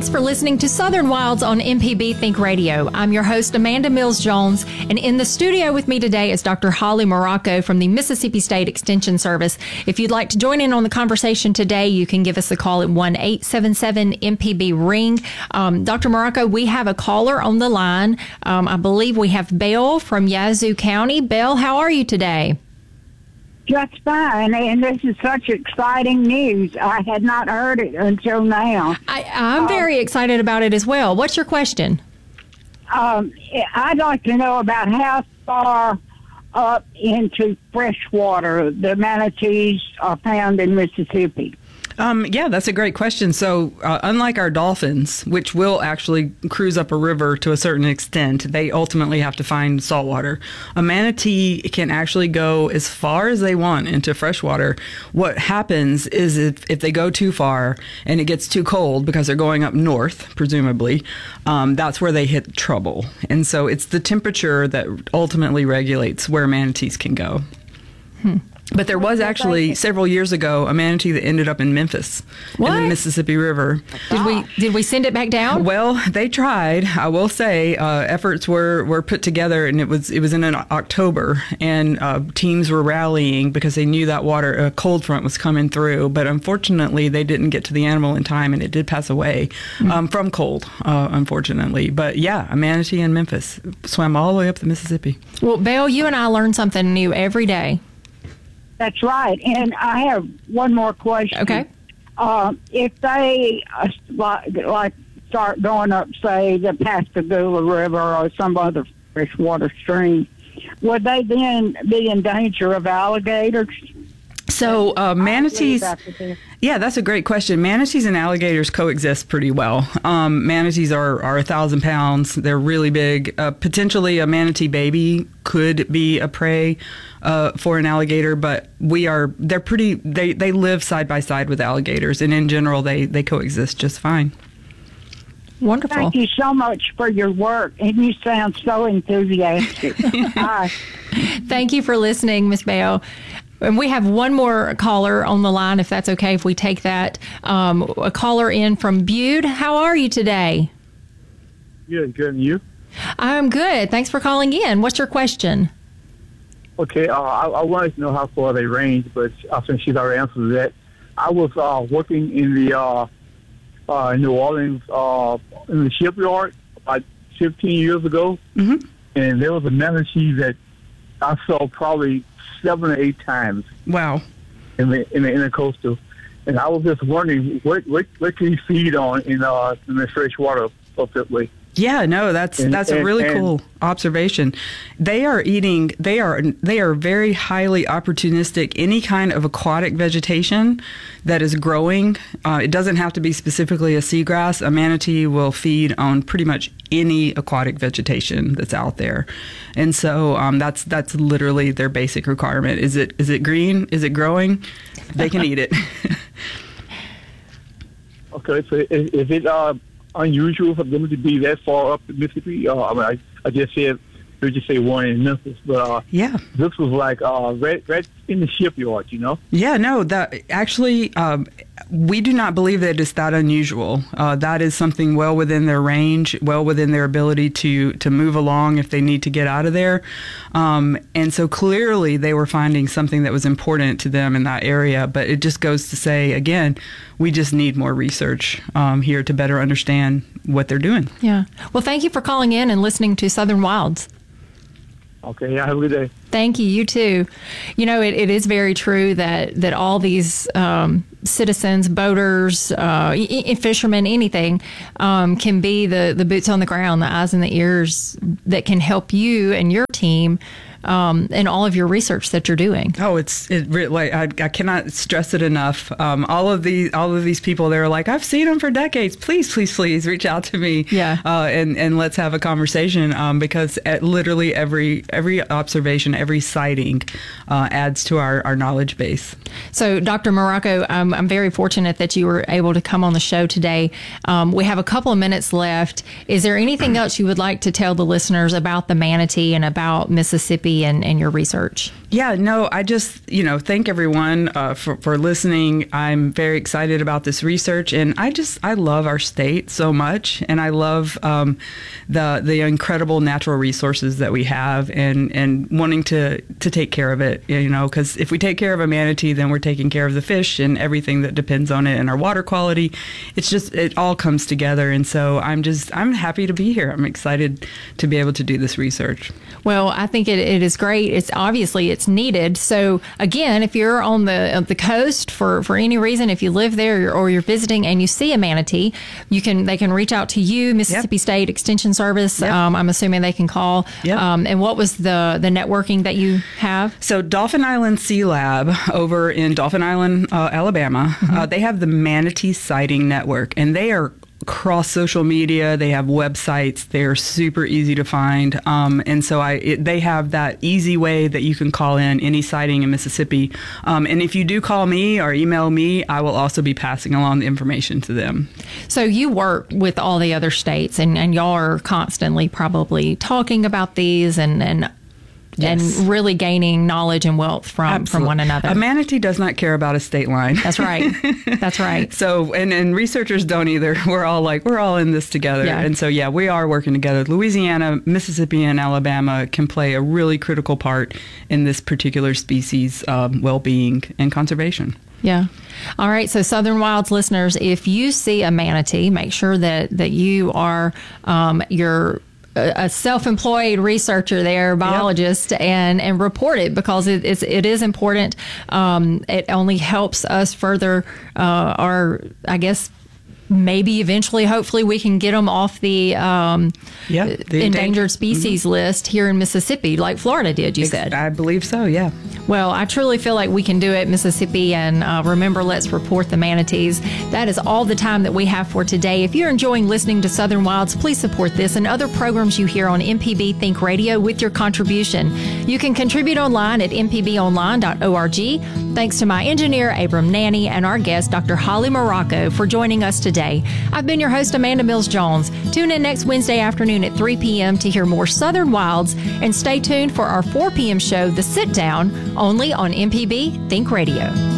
Thanks for listening to Southern Wilds on MPB Think Radio. I'm your host, Amanda Mills-Jones, and in the studio with me today is Dr. Holly Morocco from the Mississippi State Extension Service. If you'd like to join in on the conversation today, you can give us a call at 1-877-MPB-RING. Dr. Morocco, we have a caller on the line. I believe we have Belle from Yazoo County. Belle, how are you today? Just fine, and this is such exciting news. I had not heard it until now. I'm very excited about it as well. What's your question? I'd like to know about how far up into freshwater the manatees are found in Mississippi. Yeah, that's a great question. So unlike our dolphins, which will actually cruise up a river to a certain extent, they ultimately have to find saltwater. A manatee can actually go as far as they want into freshwater. What happens is if they go too far and it gets too cold because they're going up north, presumably, that's where they hit trouble. And so it's the temperature that ultimately regulates where manatees can go. But there was actually several years ago a manatee that ended up in Memphis in the Mississippi River. Did we send it back down? Well, they tried. I will say efforts were put together, and it was in October, and teams were rallying because they knew that a cold front was coming through. But unfortunately, they didn't get to the animal in time, and it did pass away from cold, unfortunately. But yeah, a manatee in Memphis swam all the way up the Mississippi. Well, Belle, you and I learn something new every day. That's right. And I have one more question. Okay. If they start going up, say, the Pascagoula River or some other freshwater stream, would they then be in danger of alligators? So manatees, yeah, that's a great question. Manatees and alligators coexist pretty well. Manatees are 1,000 pounds. They're really big. Potentially a manatee baby could be a prey for an alligator, but they live side by side with alligators, and in general, they coexist just fine. Wonderful. Thank you so much for your work, and you sound so enthusiastic. Thank you for listening, Miss Belle. And we have one more caller on the line, if that's okay, if we take that. A caller in from Bude. How are you today? Good, and you? I'm good. Thanks for calling in. What's your question? Okay, I wanted to know how far they range, but I think she's already answered that. I was working in the New Orleans in the shipyard about 15 years ago, and there was a manatee that I saw probably 7 or 8 times. Wow! In the coastal, and I was just wondering what can you feed on in the fresh water up that way? Yeah, no, that's a really cool observation. They are very highly opportunistic. Any kind of aquatic vegetation that is growing, it doesn't have to be specifically a seagrass. A manatee will feed on pretty much any aquatic vegetation that's out there, and so that's literally their basic requirement. Is it green? Is it growing? They can eat it. Okay, so is it unusual for them to be that far up in Mississippi? I just said, we just say one in Memphis, but yeah, this was like right in the shipyard, you know? Yeah, no, that actually, we do not believe that it's that unusual. That is something well within their range, well within their ability to move along if they need to get out of there. And so clearly they were finding something that was important to them in that area, but it just goes to say, again, we just need more research here to better understand what they're doing. Yeah. Well, thank you for calling in and listening to Southern Wilds. Okay, yeah, have a good day. Thank you. You too. You know, it is very true that all these citizens, boaters, fishermen, anything, can be the boots on the ground, the eyes and the ears that can help you and your team in all of your research that you're doing. Oh, I cannot stress it enough. All of these people, they're like, I've seen them for decades. Please reach out to me. Yeah. And let's have a conversation because literally every observation, every sighting adds to our knowledge base. So, Dr. Morocco, I'm very fortunate that you were able to come on the show today. We have a couple of minutes left. Is there anything else you would like to tell the listeners about the manatee and about Mississippi and your research? Yeah, no, I just, thank everyone for listening. I'm very excited about this research, and I love our state so much, and I love the incredible natural resources that we have, and wanting to take care of it, because if we take care of a manatee, then we're taking care of the fish and everything that depends on it, and our water quality. It all comes together, and so I'm happy to be here. I'm excited to be able to do this research. Well, I think it is great. It's needed. So again, if you're on the coast for any reason, if you live there or you're visiting and you see a manatee, they can reach out to you, Mississippi State Extension Service. Yep. I'm assuming they can call. Yep. And what was the networking that you have? So Dauphin Island Sea Lab over in Dauphin Island, Alabama, they have the Manatee Sighting Network, and they are across social media. They have websites. They're super easy to find. And so they have that easy way that you can call in any sighting in Mississippi. And if you do call me or email me, I will also be passing along the information to them. So you work with all the other states, and y'all are constantly probably talking about these and really gaining knowledge and wealth from one another. A manatee does not care about a state line. That's right. That's right. So, and researchers don't either. We're all in this together. Yeah. And so, we are working together. Louisiana, Mississippi, and Alabama can play a really critical part in this particular species' well-being and conservation. Yeah. All right. So Southern Wilds listeners, if you see a manatee, make sure that you are you're a self-employed researcher there, biologist, and report it, because it is important. It only helps us further our, I guess, maybe eventually, hopefully, we can get them off the endangered species list here in Mississippi, like Florida did, you said. I believe so, yeah. Well, I truly feel like we can do it, Mississippi, and remember, let's report the manatees. That is all the time that we have for today. If you're enjoying listening to Southern Wilds, please support this and other programs you hear on MPB Think Radio with your contribution. You can contribute online at mpbonline.org. Thanks to my engineer, Abram Nanny, and our guest, Dr. Holly Morocco, for joining us today. I've been your host, Amanda Mills-Jones. Tune in next Wednesday afternoon at 3 p.m. to hear more Southern Wilds, and stay tuned for our 4 p.m. show, The Sit Down, only on MPB Think Radio.